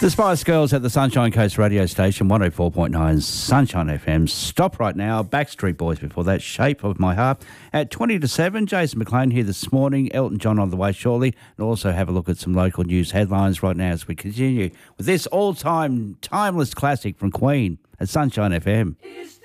The Spice Girls at the Sunshine Coast radio station, 104.9 Sunshine FM. Stop right now. Backstreet Boys before that, Shape of My Heart. At 20 to 7, Jason McLean here this morning. Elton John on the way shortly. And also have a look at some local news headlines right now as we continue with this all-time timeless classic from Queen at Sunshine FM.